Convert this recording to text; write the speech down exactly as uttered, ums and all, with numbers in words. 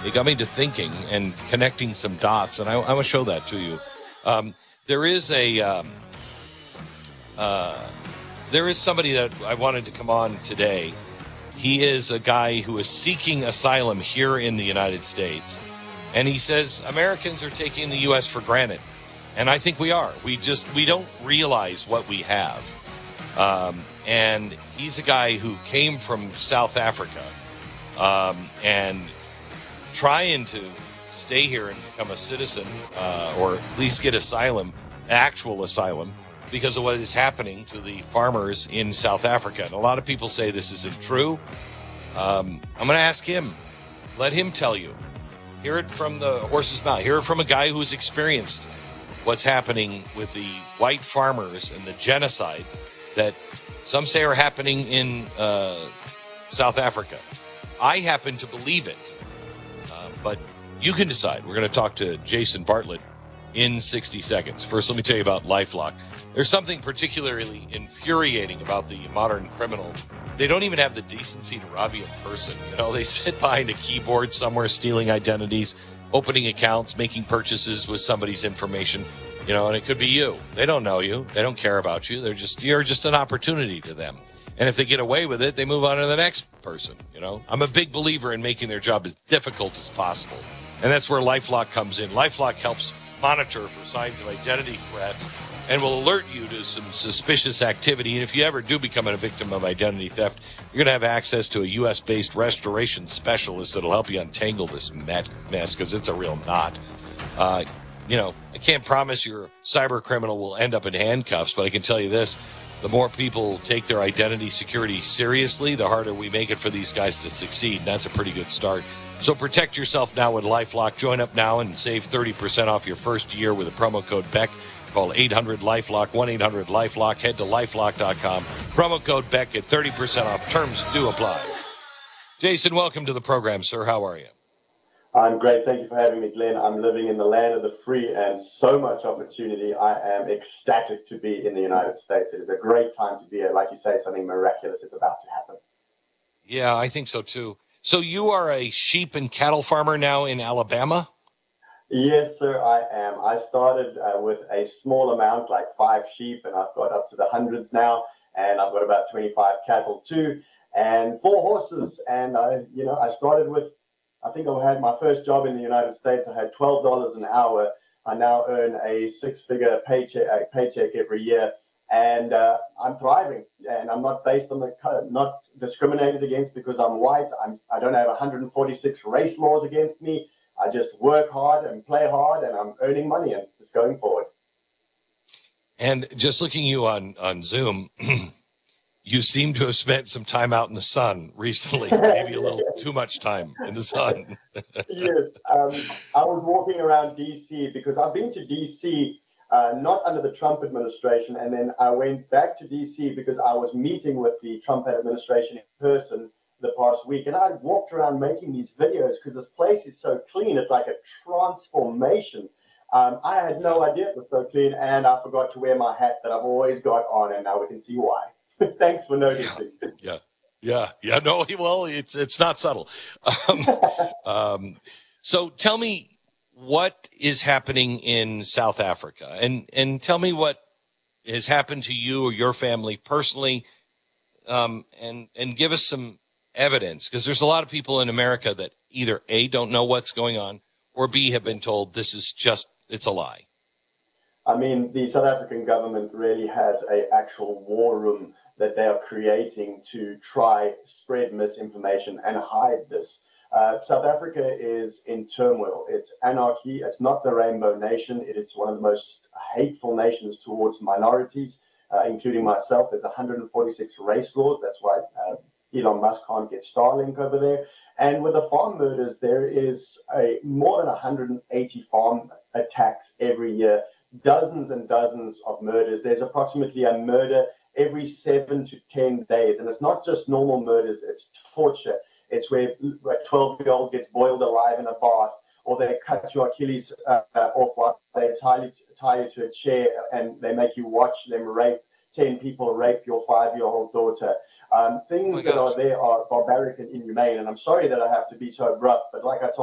They got me to thinking and connecting some dots, and I, I want to show that to you. Um, there is a um, uh, there is somebody that I wanted to come on today. He is a guy who is seeking asylum here in the United States, and he says Americans are taking the U S for granted, and I think we are. We just we don't realize what we have. Um, and he's a guy who came from South Africa, um, and trying to stay here and become a citizen, uh, or at least get asylum, actual asylum, because of what is happening to the farmers in South Africa. And a lot of people say this isn't true. Um, I'm going to ask him. Let him tell you. Hear it from the horse's mouth. Hear it from a guy who's experienced what's happening with the white farmers and the genocide that some say are happening in uh, South Africa. I happen to believe it. But you can decide. We're going to talk to Jason Bartlett in sixty seconds. First, let me tell you about LifeLock. There's something particularly infuriating about the modern criminal. They don't even have the decency to rob you in person. You know, they sit behind a keyboard somewhere, stealing identities, opening accounts, making purchases with somebody's information. You know, and it could be you. They don't know you. They don't care about you. They're just you're just an opportunity to them. And if they get away with it, they move on to the next person, you know. I'm a big believer in making their job as difficult as possible. And that's where LifeLock comes in. LifeLock helps monitor for signs of identity threats and will alert you to some suspicious activity. And if you ever do become a victim of identity theft, you're going to have access to a U S-based restoration specialist that'll help you untangle this mess, because it's a real knot. Uh, you know, I can't promise your cyber criminal will end up in handcuffs, but I can tell you this. The more people take their identity security seriously, the harder we make it for these guys to succeed. And that's a pretty good start. So protect yourself now with LifeLock. Join up now and save thirty percent off your first year with a promo code Beck. Call eight hundred LifeLock, one eight hundred LifeLock. Head to lifelock dot com. Promo code Beck. Get thirty percent off. Terms do apply. Jason, welcome to the program, sir. How are you? I'm great. Thank you for having me, Glenn. I'm living in the land of the free and so much opportunity. I am ecstatic to be in the United States. It is a great time to be here. Like you say, something miraculous is about to happen. Yeah, I think so too. So you are a sheep and cattle farmer now in Alabama? Yes, sir, I am. I started uh, with a small amount, like five sheep, and I've got up to the hundreds now. And I've got about twenty-five cattle too, and four horses. And I, you know, I started with I think I had my first job in the United States. I had twelve dollars an hour. I now earn a six-figure paycheck, a paycheck every year, and uh, I'm thriving. And I'm not based on the not discriminated against because I'm white. I'm I don't have one hundred forty-six race laws against me. I just work hard and play hard, and I'm earning money and just going forward. And just looking you on on Zoom. You seem to have spent some time out in the sun recently, maybe a little too much time in the sun. Yes, um, I was walking around D C because I've been to D C uh, not under the Trump administration, and then I went back to D C because I was meeting with the Trump administration in person the past week, and I walked around making these videos because this place is so clean. It's like a transformation. Um, I had no idea it was so clean, and I forgot to wear my hat that I've always got on, and now we can see why. Thanks for noticing. Yeah, yeah, yeah. No, well, it's it's not subtle. Um, um, so tell me what is happening in South Africa, and and tell me what has happened to you or your family personally, um, and and give us some evidence, because there's a lot of people in America that either A, don't know what's going on, or B, have been told this is just it's a lie. I mean, the South African government really has a actual war room that they are creating to try spread misinformation and hide this. Uh, South Africa is in turmoil. It's anarchy. It's not the Rainbow Nation. It is one of the most hateful nations towards minorities, uh, including myself. There's one hundred forty-six race laws. That's why uh, Elon Musk can't get Starlink over there. And with the farm murders, there is a more than one hundred eighty farm attacks every year, dozens and dozens of murders. There's approximately a murder every seven to ten days. And it's not just normal murders, it's torture. It's where a twelve-year-old gets boiled alive in a bath, or they cut your Achilles uh, off while they tie you, tie you to a chair and they make you watch them rape ten people, rape your five-year-old daughter. Um, things Oh that are there are barbaric and inhumane. And I'm sorry that I have to be so abrupt, but like I told